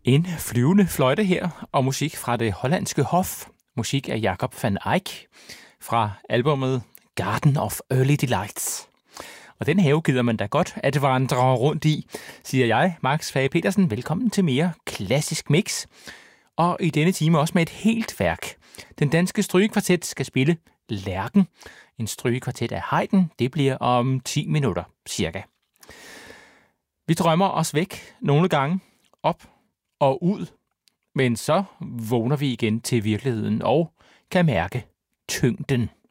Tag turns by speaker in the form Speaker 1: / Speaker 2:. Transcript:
Speaker 1: En flyvende fløjte her, og musik fra det hollandske hof. Musik af Jacob van Eyck fra albumet Garden of Early Delights. Og den have gider man da godt at vandre rundt i, siger jeg, Max Fage Petersen. Velkommen til mere klassisk mix. Og i denne time også med et helt værk. Den danske strygekvartet skal spille Lærken. En strygekvartet af Haydn. Det bliver om 10 minutter, cirka. Vi drømmer os væk nogle gange, op og ud. Men så vågner vi igen til virkeligheden og kan mærke tyngden.